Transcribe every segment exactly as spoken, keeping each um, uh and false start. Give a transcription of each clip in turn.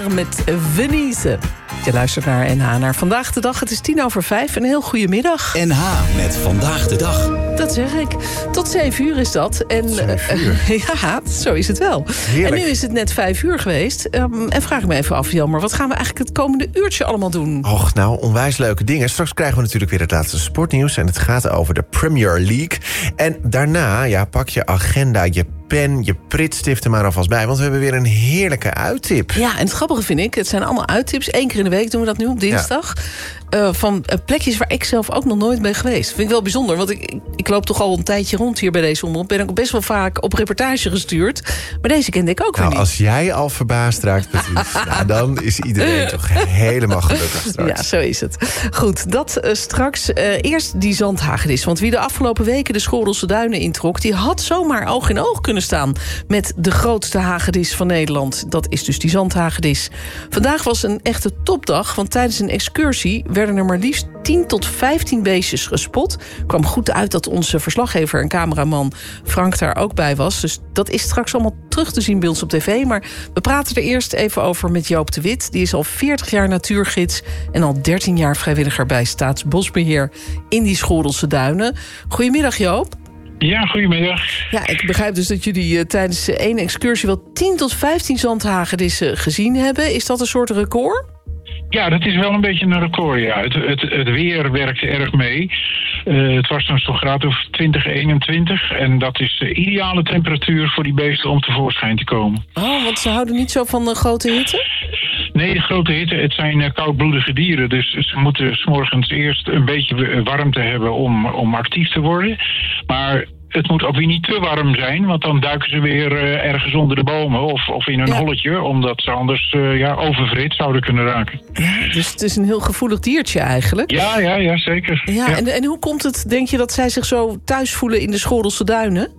Pierre met Venise. Je luistert naar N H, naar Vandaag de Dag. Het is tien over vijf. Een heel goede middag. N H met Vandaag de Dag. Dat zeg ik. Tot zeven uur is dat. En, zeven uur? Uh, ja, zo is het wel. Heerlijk. En nu is het net vijf uur geweest. Um, en vraag me even af, Jelmer, wat gaan we eigenlijk het komende uurtje allemaal doen? Och, nou, onwijs leuke dingen. Straks krijgen we natuurlijk weer het laatste sportnieuws. En het gaat over de Premier League. En daarna, ja, pak je agenda, je pen, je pritstift er maar alvast bij. Want we hebben weer een heerlijke uittip. Ja, en het grappige vind ik, het zijn allemaal uittips. Eén keer in de week doen we dat nu op dinsdag. Ja. Uh, van uh, plekjes waar ik zelf ook nog nooit ben geweest. Vind ik wel bijzonder, want ik, ik, ik loop toch al een tijdje rond hier bij deze omroep. Ben ook best wel vaak op reportage gestuurd. Maar deze kende ik ook nou, weer niet. Als jij al verbaasd raakt, Patrice, nou, dan is iedereen toch helemaal gelukkig straks. Ja, zo is het. Goed, dat uh, straks. Uh, eerst die zandhagedis. Want wie de afgelopen weken de Schorelse Duinen introk, die had zomaar oog in oog kunnen staan met de grootste hagedis van Nederland. Dat is dus die zandhagedis. Vandaag was een echte topdag, want tijdens een excursie werden er maar liefst tien tot vijftien beestjes gespot. Kwam goed uit dat onze verslaggever en cameraman Frank daar ook bij was. Dus dat is straks allemaal terug te zien bij ons op tv. Maar we praten er eerst even over met Joop de Wit. Die is al veertig jaar natuurgids en al dertien jaar vrijwilliger bij Staatsbosbeheer in die Schorelse Duinen. Goedemiddag, Joop. Ja, goedemiddag. Ja, ik begrijp dus dat jullie uh, tijdens één excursie wel tien tot vijftien zandhagedissen gezien hebben. Is dat een soort record? Ja, dat is wel een beetje een record, ja. Het, het, het weer werkte erg mee. Uh, het was dan zo'n graad of twintig, eenentwintig. En dat is de ideale temperatuur voor die beesten om tevoorschijn te komen. Oh, want ze houden niet zo van de grote hitte? Nee, de grote hitte, het zijn uh, koudbloedige dieren. Dus ze moeten 's morgens eerst een beetje warmte hebben om, om actief te worden. Maar het moet ook weer niet te warm zijn, want dan duiken ze weer uh, ergens onder de bomen of, of in een ja. holletje, omdat ze anders uh, ja, oververhit zouden kunnen raken. Ja, dus het is een heel gevoelig diertje eigenlijk. Ja, ja, ja, zeker. Ja, ja. En, en hoe komt het, denk je, dat zij zich zo thuis voelen in de Schorelse Duinen?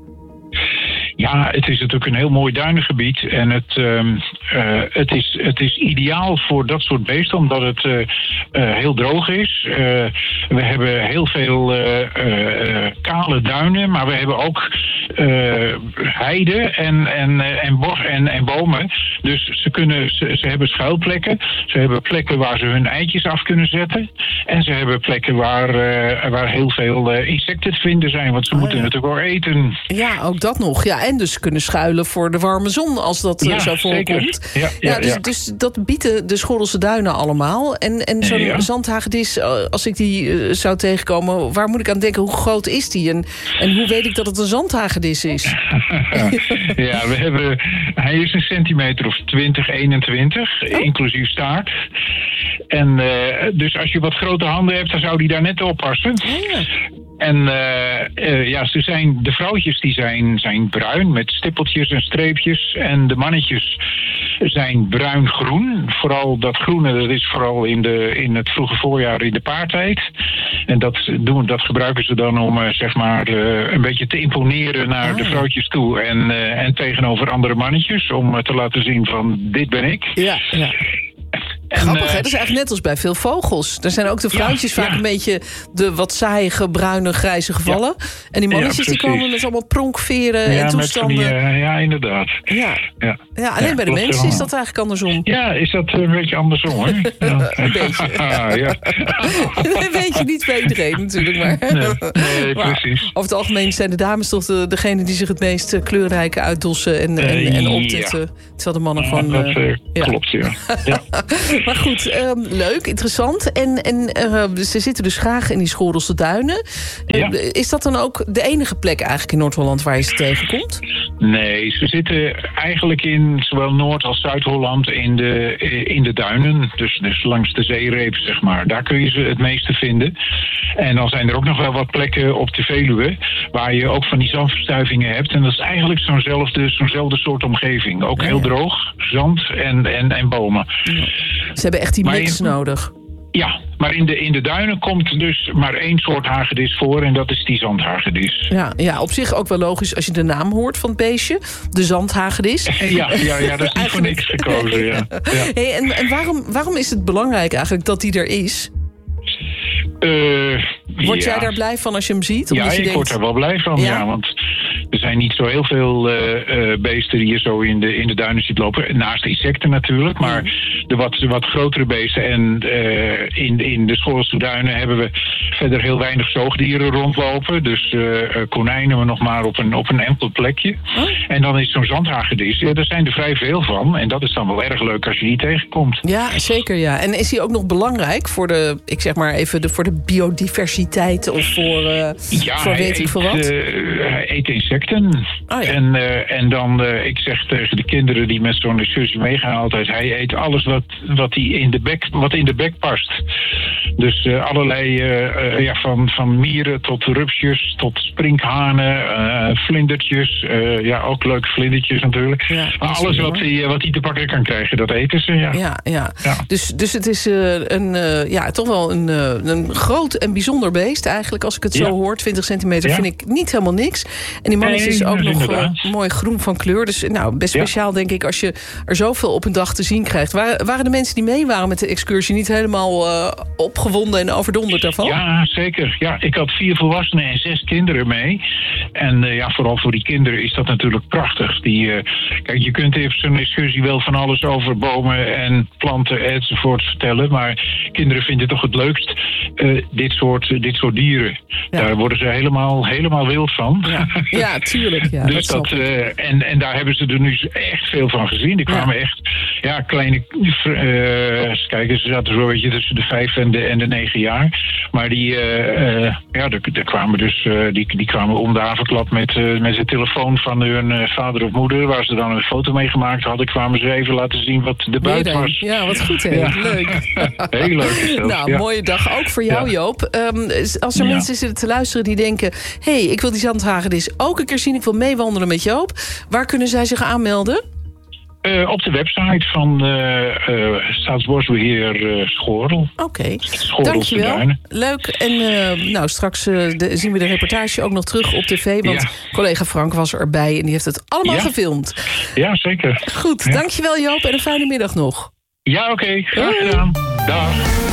Ja, het is natuurlijk een heel mooi duinengebied. En het, uh, uh, het, is, het is ideaal voor dat soort beesten, omdat het uh, uh, heel droog is. Uh, we hebben heel veel uh, uh, kale duinen, maar we hebben ook uh, heide en, en, en, bos en, en bomen. Dus ze, kunnen, ze, ze hebben schuilplekken. Ze hebben plekken waar ze hun eitjes af kunnen zetten. En ze hebben plekken waar, uh, waar heel veel uh, insecten te vinden zijn. Want ze oh, moeten ja. natuurlijk ook eten. Ja, ook dat nog. Ja, en dus kunnen schuilen voor de warme zon als dat ja, zo voorkomt. Ja, ja, ja, dus, ja. dus dat bieden de Schorelse Duinen allemaal. En, en zo'n ja. zandhagedis, als ik die uh, zou tegenkomen, waar moet ik aan denken? Hoe groot is die? En, en hoe weet ik dat het een zandhagedis is? Ja, we hebben, hij is een centimeter of twintig, eenentwintig, oh. inclusief staart. En uh, dus als je wat grote handen hebt, dan zou die daar net oppassen. Oh, ja. En uh, uh, ja, ze zijn, de vrouwtjes die zijn, zijn bruin met stippeltjes en streepjes. En de mannetjes zijn bruin-groen. Vooral dat groene, dat is vooral in, de, in het vroege voorjaar in de paartijd. En dat, doen, dat gebruiken ze dan om uh, zeg maar uh, een beetje te imponeren naar ah, de vrouwtjes toe. En, uh, en tegenover andere mannetjes om uh, te laten zien van dit ben ik. Ja, ja. En, grappig, hè? Dat is eigenlijk net als bij veel vogels. Er zijn ook de vrouwtjes ja, vaak ja. een beetje de wat saaiige, bruine, grijze gevallen. Ja. En die mannetjes ja, die komen met allemaal pronkveren ja, en toestanden. Die, uh, ja, inderdaad. Ja, ja. ja alleen ja, bij de mensen is dat eigenlijk andersom. Ja, is dat een beetje andersom, hoor. Ja. Een beetje. Ah, ja. Een beetje niet bij iedereen natuurlijk, maar. Nee, nee maar precies. Over het algemeen zijn de dames toch de, degene die zich het meest kleurrijke uitdossen en, en, en optetten. Ja. Terwijl de mannen gewoon... Ja, dat uh, ja. klopt, ja. ja. Maar goed, um, leuk, interessant. En, en uh, ze zitten dus graag in die Schorelse Duinen. Ja. Uh, is dat dan ook de enige plek eigenlijk in Noord-Holland waar je ze tegenkomt? Nee, ze zitten eigenlijk in zowel Noord- als Zuid-Holland in de, in de duinen. Dus, dus langs de zeereep, zeg maar. Daar kun je ze het meeste vinden. En dan zijn er ook nog wel wat plekken op de Veluwe waar je ook van die zandverstuivingen hebt. En dat is eigenlijk zo'nzelfde, zo'nzelfde soort omgeving. Ook heel droog, zand en, en, en bomen. Ja. Ze hebben echt die maar mix in, nodig. Ja, maar in de, in de duinen komt dus maar één soort hagedis voor en dat is die zandhagedis. Ja, ja, op zich ook wel logisch als je de naam hoort van het beestje. De zandhagedis. Ja, ja, ja, dat is niet voor niks gekozen. Ja. Ja. Hey, en en waarom, waarom is het belangrijk eigenlijk dat die er is? Uh, Word ja. jij daar blij van als je hem ziet? Ja, je ik denkt... word er wel blij van, ja. ja want er zijn niet zo heel veel uh, uh, beesten die je zo in de, in de duinen ziet lopen. Naast insecten natuurlijk, maar de wat, wat grotere beesten. En uh, in, in de Schoorlse Duinen hebben we verder heel weinig zoogdieren rondlopen. Dus uh, konijnen maar nog maar op een, op een enkel plekje. Oh. En dan is zo'n zandhagedis, ja, daar zijn er vrij veel van. En dat is dan wel erg leuk als je die tegenkomt. Ja, zeker ja. En is die ook nog belangrijk voor de, ik zeg maar even, de, voor de biodiversiteit of voor, uh, ja, voor weet eet, ik veel wat? Uh, hij eet insecten. Oh, ja. En, uh, en dan, uh, ik zeg tegen de kinderen die met zo'n excursie meegaan altijd, hij eet alles wat, wat, die in, de bek, wat in de bek past. Dus uh, allerlei, uh, uh, ja, van, van mieren tot rupsjes, tot sprinkhanen, uh, vlindertjes. Uh, ja, ook leuke vlindertjes natuurlijk. Ja, maar alles wat hij, wat hij te pakken kan krijgen, dat eten ze, ja. Ja, ja. ja. Dus, dus het is uh, een, uh, ja, toch wel een, uh, een groot en bijzonder beest eigenlijk, als ik het zo ja. hoor. twintig centimeter ja. vind ik niet helemaal niks. En die man is dus ook nog uh, mooi groen van kleur. Dus nou, best speciaal, ja. denk ik, als je er zoveel op een dag te zien krijgt. Waren, waren de mensen die mee waren met de excursie niet helemaal uh, opgewonden en overdonderd daarvan? Ja, zeker. Ja, ik had vier volwassenen en zes kinderen mee. En uh, ja, vooral voor die kinderen is dat natuurlijk prachtig. Die, uh, kijk, je kunt even zo'n excursie wel van alles over bomen en planten enzovoort vertellen. Maar kinderen vinden toch het leukst uh, dit, soort, uh, dit soort dieren. Ja. Daar worden ze helemaal, helemaal wild van. Ja, ja tuurlijk. Ja, dus dat, dat uh, en, en daar hebben ze er nu echt veel van gezien. Die kwamen ja. echt, ja, kleine, uh, kijk, ze zaten zo'n beetje tussen de vijf en de, en de negen jaar. Maar die, uh, uh, ja, er kwamen dus, uh, die, die kwamen om de haverklap met, uh, met de telefoon van hun uh, vader of moeder, waar ze dan een foto mee gemaakt hadden, kwamen ze even laten zien wat de buit was. Ja, wat goed, hè? Ja. Leuk. Heel leuk is dat. Nou, ja. mooie dag ook voor jou, ja. Joop. Um, als er ja. mensen zitten te luisteren die denken, hé, hey, ik wil die zandhagedis ook een keer zien, ik wil meewandelen met Joop. Waar kunnen zij zich aanmelden? Uh, op de website van uh, uh, Staatsbosbeheer uh, Schorl. Oké, okay. Dankjewel. Leuk. En uh, nou, straks uh, de, zien we de reportage ook nog terug op tv. Want ja. collega Frank was erbij en die heeft het allemaal ja. gefilmd. Ja, zeker. Goed, ja. Dankjewel Joop en een fijne middag nog. Ja, oké. Okay. Graag gedaan. Dag.